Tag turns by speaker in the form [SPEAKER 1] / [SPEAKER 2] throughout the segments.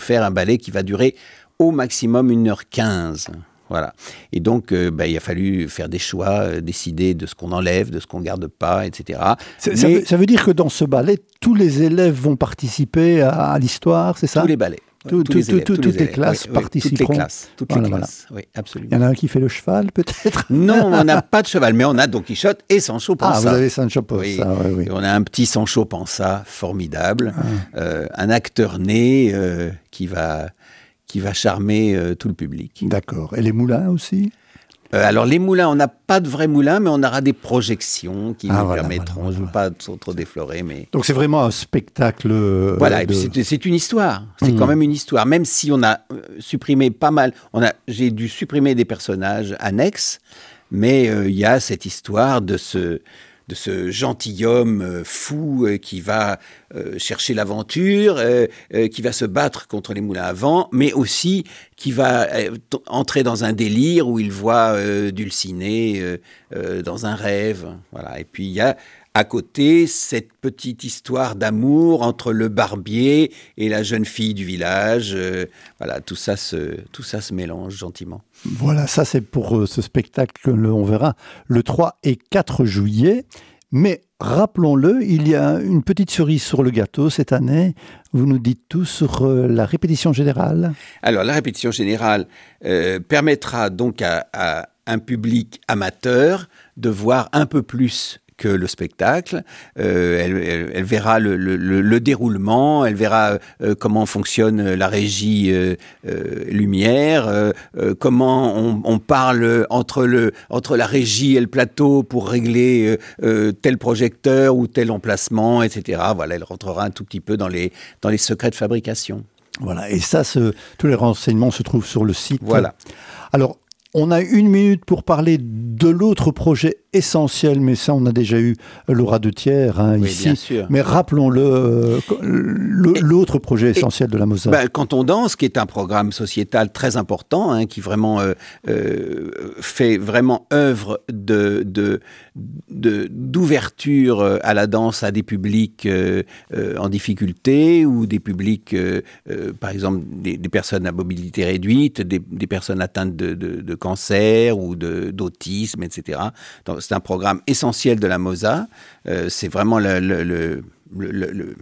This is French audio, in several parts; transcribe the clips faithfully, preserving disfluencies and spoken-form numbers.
[SPEAKER 1] faire un ballet qui va durer au maximum une heure quinze. Voilà. Et donc, euh, bah, il a fallu faire des choix, euh, décider de ce qu'on enlève, de ce qu'on ne garde pas, et cetera.
[SPEAKER 2] C'est,
[SPEAKER 1] Mais
[SPEAKER 2] ça, veut, ça veut dire que dans ce ballet, tous les élèves vont participer à, à l'histoire, c'est ça?
[SPEAKER 1] Tous les ballets.
[SPEAKER 2] Tout,
[SPEAKER 1] Ouais,
[SPEAKER 2] tout,
[SPEAKER 1] tous les
[SPEAKER 2] tout,
[SPEAKER 1] élèves,
[SPEAKER 2] tout,
[SPEAKER 1] tous
[SPEAKER 2] toutes
[SPEAKER 1] les
[SPEAKER 2] les
[SPEAKER 1] élèves,
[SPEAKER 2] classes
[SPEAKER 1] oui, oui,
[SPEAKER 2] participeront.
[SPEAKER 1] Toutes les classes, toutes
[SPEAKER 2] Voilà,
[SPEAKER 1] les
[SPEAKER 2] voilà.
[SPEAKER 1] classes, oui, absolument.
[SPEAKER 2] Il y en a un qui fait le cheval, peut-être?
[SPEAKER 1] Non, on n'a pas de cheval, mais on a Don Quichotte et Sancho Panza.
[SPEAKER 2] Ah, vous avez Sancho Panza,
[SPEAKER 1] oui.
[SPEAKER 2] oui, oui.
[SPEAKER 1] Et on a un petit Sancho Panza formidable, ah. euh, un acteur né euh, qui va, qui va charmer euh, tout le public.
[SPEAKER 2] D'accord. Et les moulins aussi?
[SPEAKER 1] Euh, alors les moulins, on n'a pas de vrais moulins, mais on aura des projections qui
[SPEAKER 2] ah,
[SPEAKER 1] nous
[SPEAKER 2] voilà,
[SPEAKER 1] permettront,
[SPEAKER 2] voilà,
[SPEAKER 1] je ne veux
[SPEAKER 2] voilà.
[SPEAKER 1] pas trop, trop déflorer, mais...
[SPEAKER 2] Donc c'est vraiment un spectacle... Euh,
[SPEAKER 1] voilà,
[SPEAKER 2] de...
[SPEAKER 1] et puis c'est, c'est une histoire, c'est
[SPEAKER 2] mmh.
[SPEAKER 1] quand même une histoire, même si on a euh, supprimé pas mal, on a, j'ai dû supprimer des personnages annexes, mais il euh, y a cette histoire de ce... de ce gentilhomme euh, fou euh, qui va euh, chercher l'aventure, euh, euh, qui va se battre contre les moulins à vent, mais aussi qui va euh, t- entrer dans un délire où il voit euh, Dulcinée euh, euh, dans un rêve. Voilà. Et puis il y a à côté cette petite histoire d'amour entre le barbier et la jeune fille du village. Euh, voilà, tout ça se, tout ça se mélange gentiment.
[SPEAKER 2] Voilà, ça c'est pour euh, ce spectacle que l'on verra le trois et quatre juillet. Mais rappelons-le, il y a une petite cerise sur le gâteau cette année. Vous nous dites tout sur euh, la répétition générale.
[SPEAKER 1] Alors, la répétition générale euh, permettra donc à, à un public amateur de voir un peu plus que le spectacle. Euh, elle, elle, elle verra le, le, le déroulement, elle verra euh, comment fonctionne la régie euh, euh, lumière, euh, euh, comment on, on parle entre, le, entre la régie et le plateau pour régler euh, euh, tel projecteur ou tel emplacement, et cetera. Voilà, elle rentrera un tout petit peu dans les, dans les secrets de fabrication.
[SPEAKER 2] Voilà, et ça, ce, tous les renseignements se trouvent sur le site.
[SPEAKER 1] Voilà.
[SPEAKER 2] Alors, on a une minute pour parler de l'autre projet essentiel, mais ça, on a déjà eu Laura de Thiers hein,
[SPEAKER 1] oui,
[SPEAKER 2] ici.
[SPEAKER 1] Bien sûr.
[SPEAKER 2] Mais rappelons-le, euh, le,
[SPEAKER 1] et,
[SPEAKER 2] l'autre projet essentiel
[SPEAKER 1] et,
[SPEAKER 2] de la Mosa.
[SPEAKER 1] Ben, Quand on danse, qui est un programme sociétal très important, hein, qui vraiment euh, euh, fait vraiment œuvre de, de, de, d'ouverture à la danse à des publics euh, euh, en difficulté ou des publics, euh, euh, par exemple, des, des personnes à mobilité réduite, des, des personnes atteintes de, de, de cancer ou de, d'autisme, et cetera. Donc, c'est un programme essentiel de la Mosa. Euh, c'est vraiment le, le, le, le, le,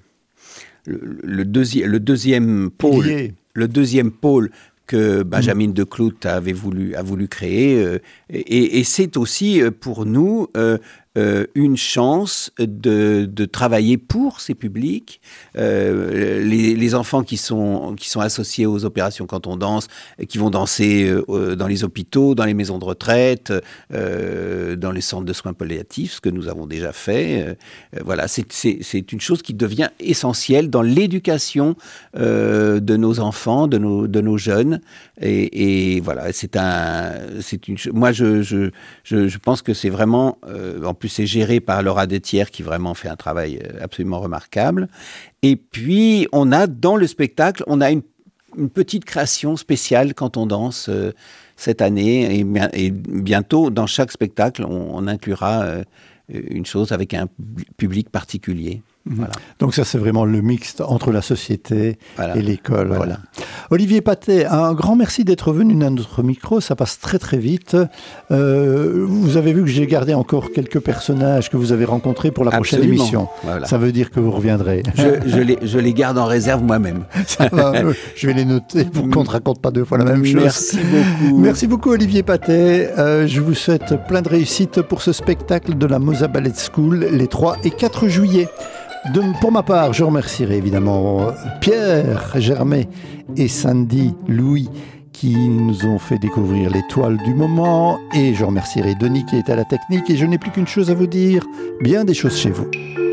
[SPEAKER 1] le, le, deuxi- le deuxième pôle,
[SPEAKER 2] Pilier.
[SPEAKER 1] le deuxième pôle que Benjamin mmh. Declout avait voulu, a voulu créer. Euh, et, et c'est aussi pour nous euh, euh, une chance de, de travailler pour ces publics. Euh, les, les enfants qui sont, qui sont associés aux opérations quand on danse, qui vont danser euh, dans les hôpitaux, dans les maisons de retraite, euh, dans les centres de soins palliatifs, ce que nous avons déjà fait. Euh, voilà, c'est, c'est, c'est une chose qui devient essentielle dans l'éducation euh, de nos enfants, de nos, de nos jeunes. Et, et voilà, c'est un, c'est une. Moi, je, je, je, je pense que c'est vraiment. Euh, en plus, c'est géré par Laura de Thiers qui vraiment fait un travail absolument remarquable. Et puis, on a dans le spectacle, on a une, une petite création spéciale quand on danse euh, cette année. Et, et bientôt, dans chaque spectacle, on, on inclura euh, une chose avec un public particulier. Voilà.
[SPEAKER 2] Donc ça, c'est vraiment le mixte entre la société
[SPEAKER 1] voilà.
[SPEAKER 2] et l'école.
[SPEAKER 1] Voilà.
[SPEAKER 2] Voilà. Olivier Patet, un grand merci d'être venu à notre micro. Ça passe très très vite. Euh, vous avez vu que j'ai gardé encore quelques personnages que vous avez rencontrés pour la
[SPEAKER 1] Absolument.
[SPEAKER 2] prochaine émission.
[SPEAKER 1] Voilà.
[SPEAKER 2] Ça veut dire que vous reviendrez.
[SPEAKER 1] Je, je, les, je les garde en réserve moi-même.
[SPEAKER 2] Ça va, je vais les noter pour qu'on ne raconte pas deux fois la même chose.
[SPEAKER 1] Merci beaucoup.
[SPEAKER 2] Merci beaucoup Olivier Patet. Euh, je vous souhaite plein de réussite pour ce spectacle de la Mosa Ballet School les trois et quatre juillet. De, pour ma part, je remercierai évidemment Pierre Germain et Sandy Louis qui nous ont fait découvrir l'étoile du moment, et je remercierai Denis qui est à la technique, et je n'ai plus qu'une chose à vous dire, bien des choses chez vous.